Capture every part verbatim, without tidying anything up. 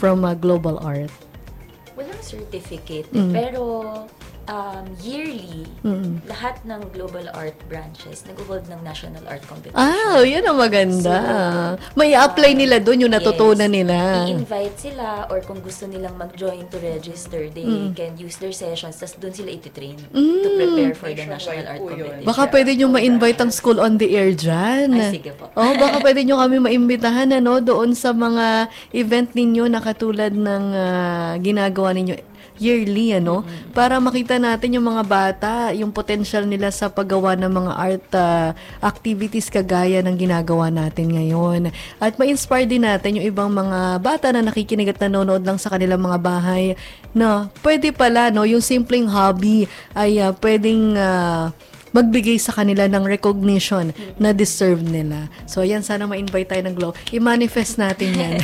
from uh, Global Art? Walang certificate, Mm. pero um, yearly, Mm. lahat ng Global Art branches nag-hold ng National Art Competition. Ah, yan ang maganda. So, May apply uh, nila doon yung natutunan yes, nila. I-invite sila or kung gusto nilang mag-join to register, they Mm. can use their sessions, tas doon sila ititrain Mm. to prepare for the Nationwide National Art po yun. Competition. Baka pwede nyo ma-invite ang School on the Air dyan. Ay, sige po. Oh, baka pwede nyo kami maimbitahan ano, doon sa mga event ninyo na katulad ng ah, ginagawa ninyo yearly, ano, para makita natin yung mga bata, yung potential nila sa paggawa ng mga art ah, activities kagaya ng ginagawa natin ngayon. At ma-inspire din natin yung ibang mga bata na nakikinig at nanonood lang sa kanilang mga bahay na pwede pala, no, yung simpleng hobby ay ah, pwedeng ah, magbigay sa kanila ng recognition na deserve nila. So, ayan, sana ma-invite tayo ng Glow. I-manifest natin yan.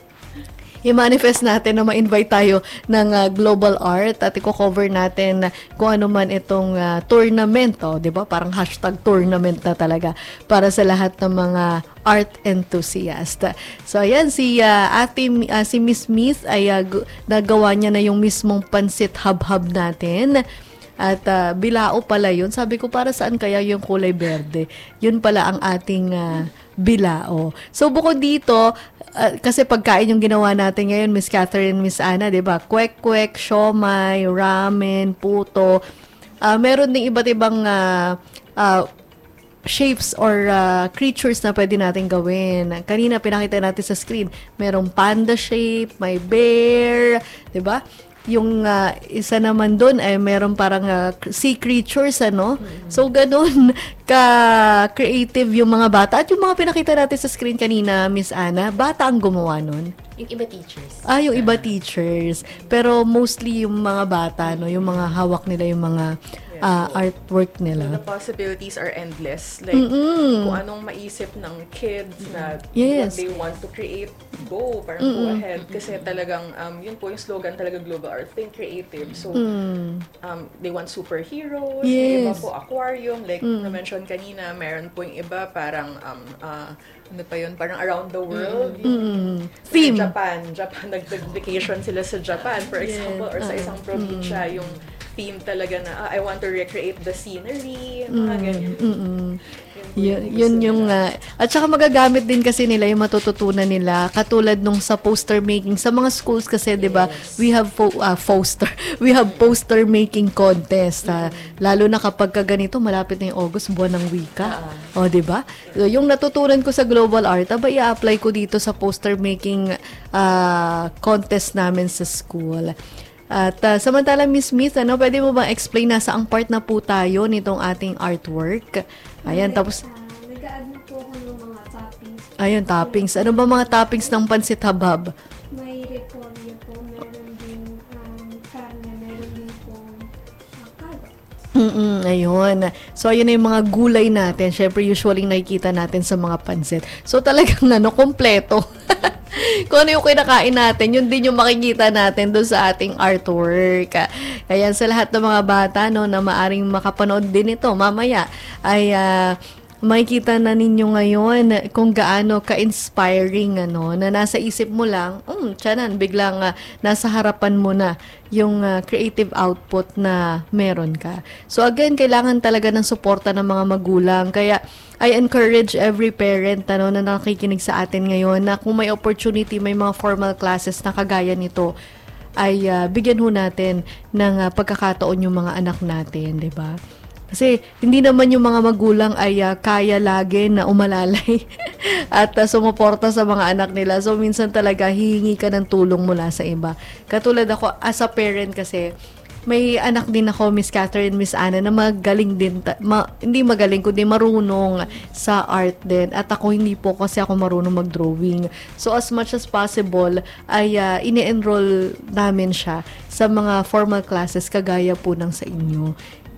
I-manifest natin na ma-invite tayo ng uh, Global Art at i-cover natin kung ano man itong uh, tournament, oh, 'di ba? Parang hashtag tournament na talaga para sa lahat ng mga art enthusiast. So ayan si uh, Ate uh, si Miss Smith ay uh, gu- nagawa niya na yung mismong pansit hab-hab natin. At uh, bilao pala yun. Sabi ko, para saan kaya yung kulay berde? Yun pala ang ating uh, bilao. So, bukod dito, uh, kasi pagkain yung ginawa natin ngayon, Miss Catherine, Miss Ana, diba? Kwek-kwek, siomay, ramen, puto. Uh, meron ding iba't ibang uh, uh, shapes or uh, creatures na pwede natin gawin. Kanina, pinakita natin sa screen. Merong panda shape, may bear, diba? Yung uh, isa naman doon ay meron parang uh, sea creatures, ano? Mm-hmm. So, ganun ka-creative yung mga bata. At yung mga pinakita natin sa screen kanina, Miss Ana, bata ang gumawa nun. Yung iba teachers. Ah, yung iba teachers. Pero mostly yung mga bata, no? Yung mga hawak nila, yung mga uh, artwork So, nila. the possibilities are endless. Like, Mm-mm. kung anong maisip ng kids na Yes. what they want to create, go, parang go ahead. Kasi talagang, um, yun po yung slogan talaga Global Art, think creative. So, Mm. um, they want superheroes, may iba Yes. po aquarium, like na-mention kanina, meron po yung iba parang, um, uh, ano pa yun, parang around the world. Mm. Sa Theme. Japan, Japan, nag-vacation sila sa Japan, for example, or sa isang probinsya, yung theme talaga na, ah, I want to recreate the scenery, mga ganyan. Mm-mm. Yun po Yun, yung yun gusto yung, nila. uh, at saka magagamit din kasi nila yung matututunan nila, katulad nung sa poster making. Sa mga schools kasi, di ba, Yes. we have fo- uh, poster, we have poster making contest. Uh, lalo na kapag ka ganito, malapit na yung August, buwan ng wika. O, di ba? So, yung natutunan ko sa Global Art, aba, i-apply ko dito sa poster making uh, contest namin sa school. At uh, samantala, Miss Smith, ano, pwede mo bang explain na saang part na po tayo nitong ating artwork? Ayan, tapos, Ah, nag-add na po ako ng mga toppings. ayun, toppings. Ano ba mga toppings ng pansit habab? May repolyo po, meron din um, karne, meron din po uh, carrots. Mm-mm, ayun. So, ayun na yung mga gulay natin. Siyempre, usually nakikita natin sa mga pansit. So, talagang ano, kompleto. Kung ano yung kinakain natin, yun din yung makikita natin doon sa ating artwork. Kaya sa lahat ng mga bata, no, na maaring makapanood din ito mamaya, ay uh, makikita na ninyo ngayon kung gaano ka-inspiring, ano, na nasa isip mo lang, um, tiyanan, biglang uh, nasa harapan mo na yung uh, creative output na meron ka. So again, kailangan talaga ng suporta ng mga magulang. Kaya I encourage every parent, ano, na nakikinig sa atin ngayon na kung may opportunity, may mga formal classes na kagaya nito, ay uh, bigyan ho natin ng uh, pagkakataon yung mga anak natin, 'di ba? Kasi hindi naman yung mga magulang ay uh, kaya lagi na umalalay at uh, sumuporta sa mga anak nila. So minsan talaga hihingi ka ng tulong mula sa iba. Katulad ako as a parent kasi, may anak din ako, Miss Catherine, Miss Ana, na magaling din, ta- ma- hindi magaling, kundi marunong sa art din. At ako hindi po kasi ako marunong mag-drawing. So as much as possible, ay uh, ini-enroll namin siya sa mga formal classes kagaya po ng sa inyo,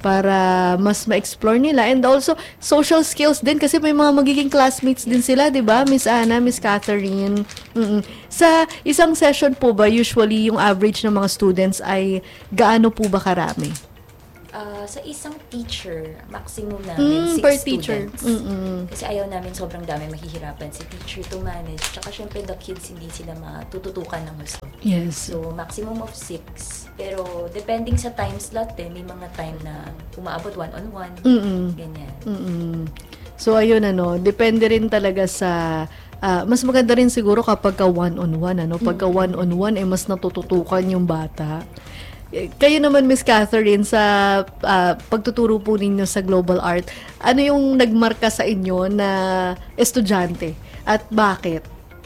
para mas ma-explore nila. And also, social skills din kasi may mga magiging classmates din sila, di ba? Miss Ana, Miss Catherine. Mm-mm. Sa isang session po ba, usually yung average ng mga students ay gaano po ba karami? Ah, sa isang teacher, maximum namin Mm, six per teacher. students. Mm-mm. Kasi ayaw namin sobrang dami mahihirapan si teacher to manage. Tsaka syempre the kids hindi sila matututukan ng gusto. Yes. So, maximum of six. Pero, depending sa time slot eh, may mga time na umaabot one-on-one. Mm-mm. Ganyan. Mm-mm. So, ayun ano, depende rin talaga sa, ah, mas maganda rin siguro kapag ka one-on-one, ano? Pagka one-on-one, eh, mas natututukan yung bata. Eh, Kayo naman, Miss Catherine, sa ah, pagtuturo po ninyo sa Global Art, ano yung nagmarka sa inyo na estudyante? At bakit?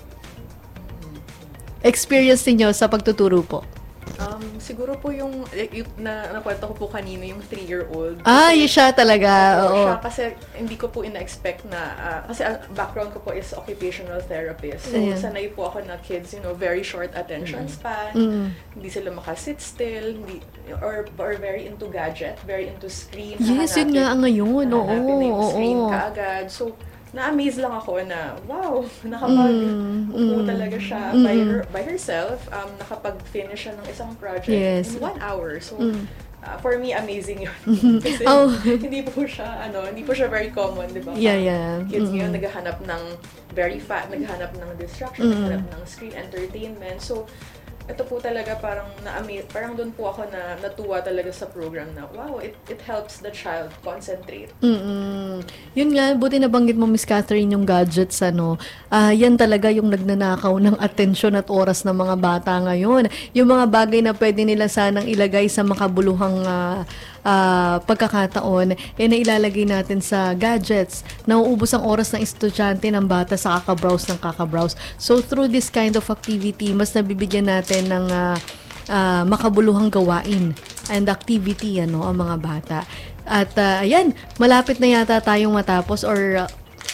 Experience niyo sa pagtuturo po? Um, siguro po yung, eh, yung na, nakwento ko po kanina, yung three-year-old. Ah, Kasi- yun siya talaga. Oo, Oo. siya kasi hindi ko po ina-expect na, ah, kasi ang background ko po is occupational therapist. So, Ayan. sanay po ako na kids, you know, very short attention span, Mm. hindi sila makasit still, hindi, or, or very into gadget, very into screen. Yes, yun hahanapin- nga ang ngayon. Oo, hahanapin na yung oo. screen kaagad. So, na-amaze lang ako na, wow, nakapag Mm, upo mm, talaga siya mm, by, mm. her, by herself, um, nakapag-finish siya ng isang project Yes. in one hour. So, Mm. uh, for me, amazing yun. Kasi Oh. hindi po siya, ano, hindi po siya very common, di ba? Yeah, yeah. Kids Mm-mm. ngayon, naghahanap ng very fat, naghahanap ng distraction, Mm. naghahanap ng screen entertainment. So, ito po talaga parang na-amaze, parang doon po ako na natuwa talaga sa program na, wow, it it helps the child concentrate. Mm-mm. Yun nga, buti nabanggit mo, Miss Catherine, yung gadgets, ano. Ah, yan talaga yung nagnanakaw ng atensyon at oras ng mga bata ngayon. Yung mga bagay na pwede nila sanang ilagay sa makabuluhang ah, ah, pagkakataon, eh nailalagay natin sa gadgets. Nauubos ang oras ng estudyante ng bata sa kakabrowse ng kakabrowse. So, through this kind of activity, mas nabibigyan natin ng ah, ah, makabuluhang gawain and activity, ano, ang mga bata. At ah, ayan, malapit na yata tayong matapos or ah,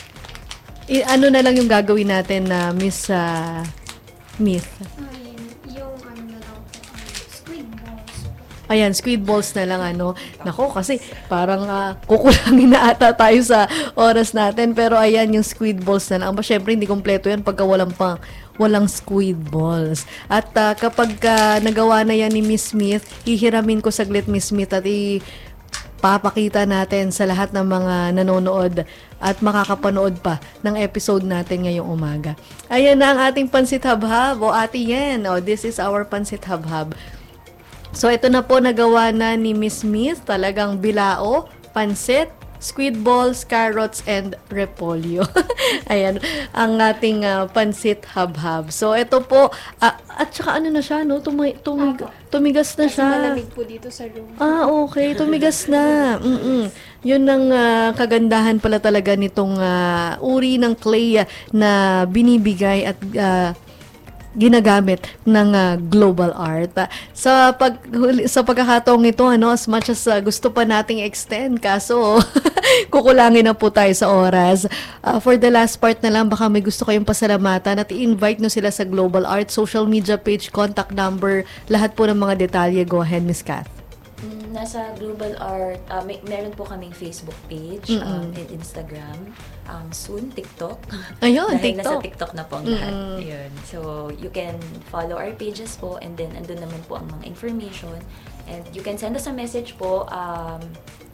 i- ano na lang yung gagawin natin na Miss ah, Myth. Ayun, yung ano na lang po, um, squid balls po. Ayan, squid balls na lang ano. Nako, kasi parang ah, kukulangin na ata tayo sa oras natin. Pero ayan, yung squid balls na lang. Aba, syempre, hindi kompleto yan pagka walang pang walang squid balls. At ah, kapag ah, nagawa na yan ni Miss Smith, hihiramin ko saglit Miss Smith at i papakita natin sa lahat ng mga nanonood at makakapanood pa ng episode natin ngayong umaga. Ayan na ang ating Pansit Habhab. O Ate Yen, o, this is our Pansit Habhab. So, ito na po nagawa na ni Miss Smith. Talagang bilao, pansit, squid balls, carrots, and repolyo. Ayan, ang ating ah, pansit habhab. So, ito po, ah, at saka ano na siya, no? Tumi- tumig- tumigas na Kasi siya. malamig po dito sa room. Ah, okay. Tumigas na. Mm-mm. Yun ang ah, kagandahan pala talaga nitong ah, uri ng clay ah, na binibigay at ah, ginagamit ng ah, Global Art. Ah, sa pag sa pagkakataong ito, ano, as much as ah, gusto pa nating extend, kaso kukulangin na po tayo sa oras. Ah, for the last part na lang, baka may gusto kayong pasalamatan at i-invite nyo sila sa Global Art, social media page, contact number, lahat po ng mga detalye. Go ahead, Miss Kath. Mm, nasa Global Art, uh, may, meron po kaming Facebook page um, and Instagram. Um, soon, TikTok. Ayun, Dahil TikTok. nasa TikTok na po ang lahat. Mm-mm. Ayun. So, you can follow our pages po and then andun naman po ang mga information. And you can send us a message po. Um,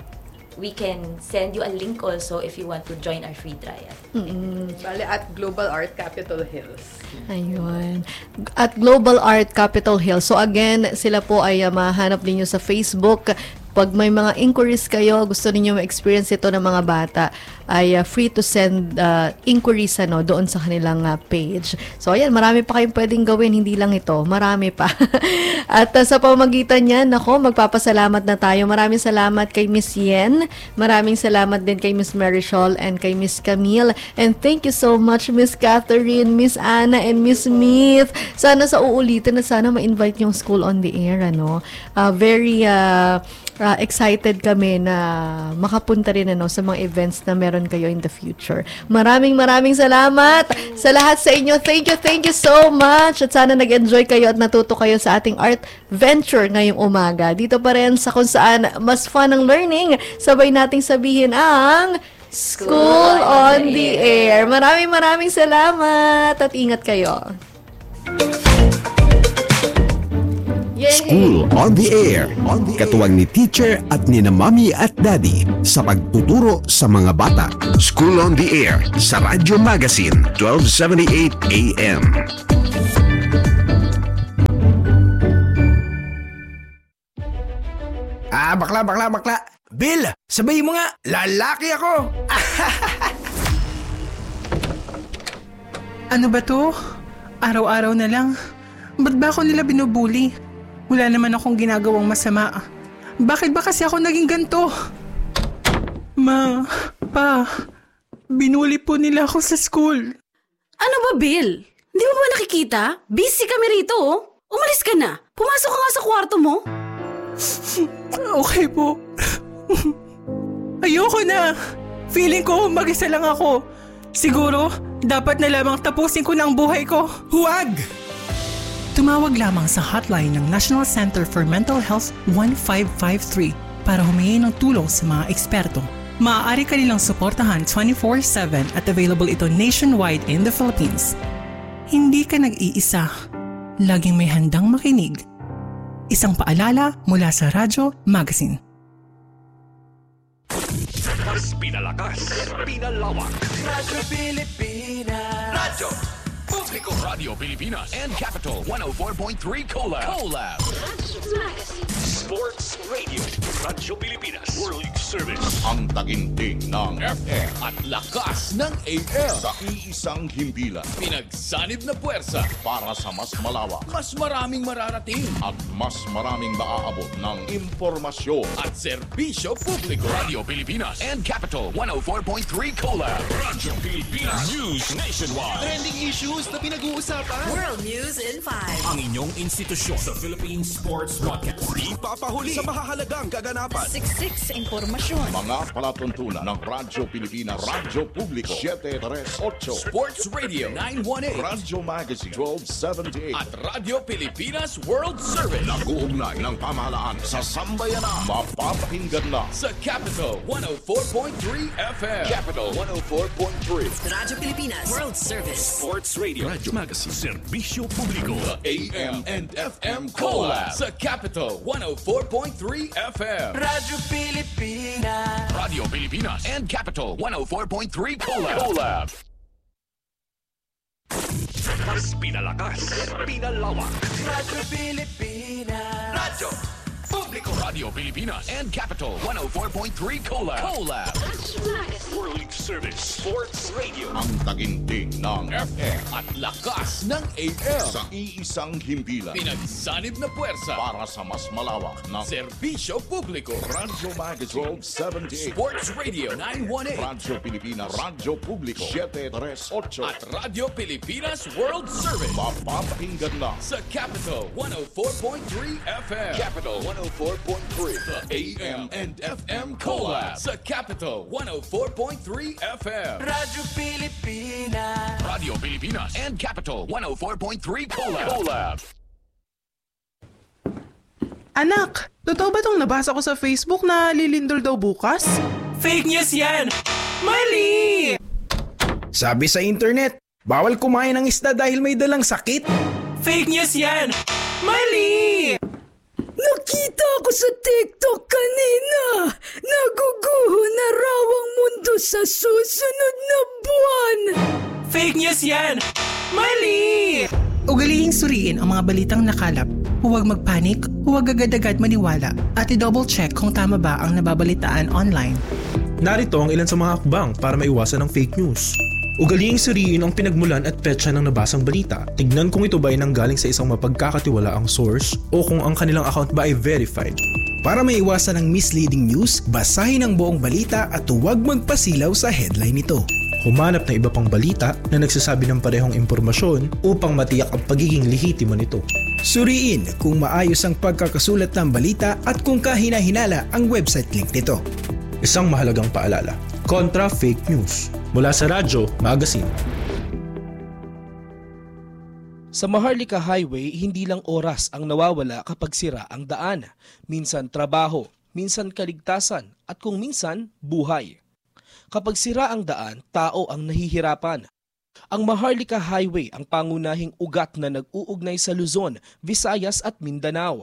we can send you a link also if you want to join our free trial. Mm-mm. Bale, at Global Art Capitol Hills. Ayun. At Global Art Capitol Hill. So again, sila po ay uh, mahanap ninyo sa Facebook. Pag may mga inquiries kayo, gusto niyo ma-experience ito ng mga bata, ay uh, free to send uh, inquiries ano, doon sa kanilang uh, page. So ayan, marami pa kayong pwedeng gawin, hindi lang ito, marami pa. At uh, sa pamagitan niyan, nako, magpapasalamat na tayo. Maraming salamat kay Miss Yen, maraming salamat din kay Miss Marichol and kay Miss Camille. And thank you so much Miss Catherine, Miss Anna, and Miss Smith. Sana sa uulitin na sana ma-invite yung School on the Air, ano. Uh, very uh, uh, excited kami na makapunta rin ano sa mga events na meron kayo in the future. Maraming maraming salamat sa lahat sa inyo. Thank you, thank you so much. At sana nag-enjoy kayo at natuto kayo sa ating art venture ngayong umaga. Dito pa rin sa kung saan mas fun ang learning. Sabay nating sabihin ang School on the Air. Maraming maraming salamat at ingat kayo. Yay! School on the Air. Katuwang ni teacher at ni na mommy at daddy sa pagtuturo sa mga bata. School on the Air sa Radyo Magazine, twelve seventy-eight A M. Ah, bakla, bakla, bakla. Bill, sabayin mo nga, lalaki ako. Ano ba to? Araw-araw na lang. Ba't ba ako nila binubuli? Wala naman akong ginagawang masama. Bakit ba kasi ako naging ganito? Ma, pa, binuli po nila ako sa school. Ano ba, Bill? Hindi mo ba nakikita? Busy kami rito, oh. Umalis ka na. Pumasok ka nga sa kwarto mo. Okay po. Ayoko na. Feeling ko mag-isa lang ako. Siguro, dapat na lamang tapusin ko na ang buhay ko. Huwag! Tumawag lamang sa hotline ng National Center for Mental Health one five five three para humingi ng tulong sa mga eksperto. Maaari ka nilang suportahan twenty-four seven at available ito nationwide in the Philippines. Hindi ka nag-iisa. Laging may handang makinig. Isang paalala mula sa Radyo Magazine. Mas pinalakas, pinalawak. Radyo Pilipinas. Radyo Publiko Radio Pilipinas and Capital one oh four point three Collab. Collab. Sports Radio. Radyo Pilipinas. World Service. Ang taginting ng F M at lakas ng A M. Sa iisang himpilan. Pinagsanib na puwersa Para sa mas malawak. Mas maraming mararating. At mas maraming maaabot ng impormasyon. At serbisyo publiko. Radio Pilipinas and Capital one oh four point three Collab. Radyo Pilipinas. News Nationwide. Trending issues na pinag-uusapan. World News in five. Ang inyong institusyon sa Philippine Sports Broadcast. Di papahuli sa mahahalagang kaganapan. Siksik impormasyon. Mga palatuntunan ng Radyo Pilipinas. Radyo Publiko seven thirty-eight. Sports Radio nine eighteen. Radyo Magazine twelve seventy-eight. At Radyo Pilipinas World Service. Nag-uugnay ng pamahalaan sa sambayanan. Mapapakinggan na sa Capital one oh four point three F M. Capital one oh four point three. Radyo Pilipinas World Service. Sports Radio. Radyo Magazine. Serbisyo Publiko. The A M and F M Collab. Sa Capital one oh four point three F M. Radyo Pilipinas. Radio Pilipinas and Capital one oh four point three Collab. Collab. Mas pinalakas, pinalawak. Radyo Pilipinas. Radyo Publiko Radio Pilipinas and Capital one oh four point three Collab. Collab. World Service. Sports Radio. ang taginting ng F M at lakas ng A M. Sa iisang himpilan. Pinagsanib na puwersa Para sa mas malawak ng serbisyo publiko. Radyo Magazine twelve seventy-eight. Sports Radio nine eighteen. Radyo Pilipinas. Radyo Publiko seven thirty-eight. At Radyo Pilipinas World Service. Mapapakinggan na Sa Capital one oh four point three F M. Capital one oh four point three. The A M and F M Collab. Sa Capital one oh four point three F M. Radyo Pilipinas. Radio Pilipinas and Capital one oh four point three Collab. Collab. Anak, totoo ba tong nabasa ko sa Facebook na lilindol daw bukas? Fake news yan! Mali! Sabi sa internet, bawal kumain ng isda dahil may dalang sakit. Fake news yan! Mali! Nakita ko sa TikTok kanina. Naguguho na raw ang mundo sa susunod na buwan. Fake news yan! Mali! Ugalihing suriin ang mga balitang nakalap. Huwag magpanik, huwag agad-agad maniwala, at i-double check kung tama ba ang nababalitaan online. Narito ang ilan sa mga hakbang para maiwasan ang fake news. Ugalihing suriin ang pinagmulan at petsa ng nabasang balita. Tignan kung ito ba ay nanggaling sa isang mapagkakatiwalaang source o kung ang kanilang account ba ay verified. Para maiwasan ang misleading news, basahin ang buong balita at huwag magpasilaw sa headline nito. Humanap ng iba pang balita na nagsasabi ng parehong impormasyon upang matiyak ang pagiging lehitimo nito. Suriin kung maayos ang pagkakasulat ng balita at kung kahina-hinala ang website link nito. Isang mahalagang paalala, kontra fake news. Mula sa Radyo Magazine. Sa Maharlika Highway, hindi lang oras ang nawawala kapag sira ang daan. Minsan trabaho, minsan kaligtasan, at kung minsan, buhay. Kapag sira ang daan, tao ang nahihirapan. Ang Maharlika Highway ang pangunahing ugat na nag-uugnay sa Luzon, Visayas at Mindanao.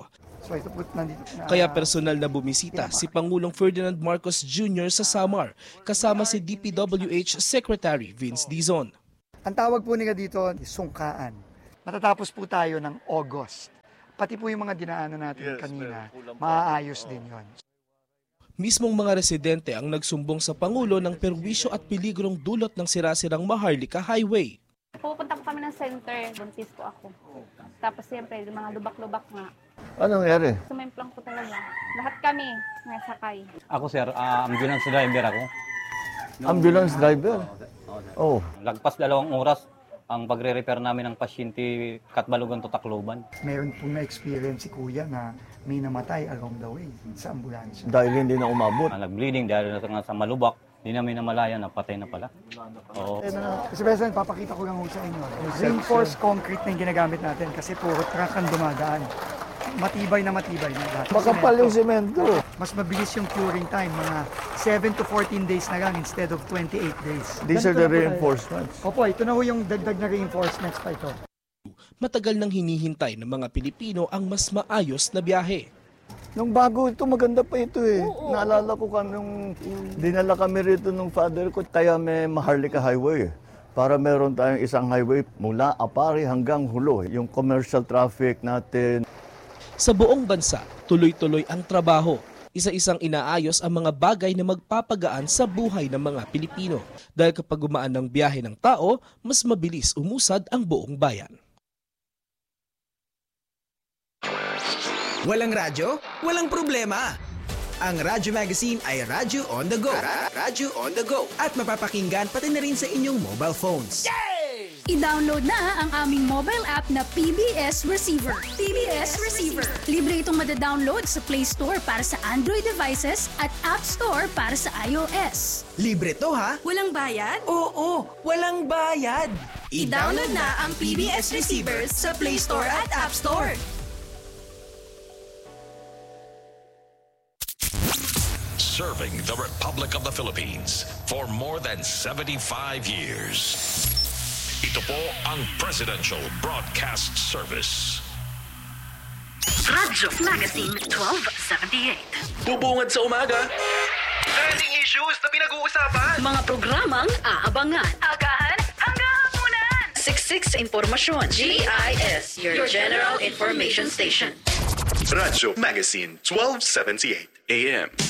So ito po nandito. Uh, Kaya personal na bumisita si Pangulong Ferdinand Marcos Junior sa Samar kasama si D P W H Secretary Vince Dizon. Ang tawag po nila dito, sungkaan. Matatapos po tayo ng August. Pati po yung mga dinaanan natin yes, kanina, maaayos din yon. Mismong mga residente ang nagsumbong sa Pangulo ng perwisyo at peligrong dulot ng sirasirang Maharlika Highway. Pupunta po kami ng center, buntis po ako. Tapos siyempre, mga lubak-lubak nga. Anong nangyari? Sumemplang po talaga. Lahat kami nasakay. Ako sir, uh, ambulance driver ako. Ambulance driver? Oh. Lagpas dalawang oras ang pagre-repair namin ng pasyente Katbalogan to Tacloban. Meron pong na-experience si Kuya na may namatay along the way sa ambulansya. Dahil hindi na umabot. Nag-bleeding dahil na sa malubak. Hindi namin namalayan na patay na pala. Oo. Kasi President, papakita ko lang sa inyo. Reinforced concrete na yung ginagamit natin kasi puro truck ang dumadaan. Matibay na matibay na lahat. Makapal yung semento. Mas mabilis yung curing time, mga seven to fourteen days na lang instead of twenty-eight days. These are the reinforcements. Opo, ito na ho yung dagdag na reinforcements pa ito. Matagal nang hinihintay ng mga Pilipino ang mas maayos na biyahe. Nung bago ito, maganda pa ito eh. Oo, naalala ko kami nung dinala kami rito ng father ko, kaya may Maharlika Highway. Para meron tayong isang highway mula Apari hanggang Hulo. Yung commercial traffic natin. Sa buong bansa, tuloy-tuloy ang trabaho. Isa-isang inaayos ang mga bagay na magpapagaan sa buhay ng mga Pilipino. Dahil kapag gumaan ng biyahe ng tao, mas mabilis umusad ang buong bayan. Walang radyo? Walang problema. Ang Radyo Magazine ay Radyo on the go. Radyo on the go. At mapapakinggan pati na rin sa inyong mobile phones. Yay! I-download na ang aming mobile app na P B S Receiver. P B S Receiver. Libre itong madadownload sa Play Store para sa Android devices at App Store para sa iOS. Libre to ha? Walang bayad? Oo, walang bayad. I-download na ang P B S Receiver sa Play Store at App Store. Serving the Republic of the Philippines for more than seventy-five years. Ito po ang Presidential Broadcast Service. Radyo Magazine twelve seventy-eight. Bubungad sa umaga. Trending issues na pinag-uusapan. Mga programang aabangan. Agahan hanggang hapunan. Siksik sa impormasyon. G I S, your, your General Information Station. Radyo Magazine twelve seventy-eight A M.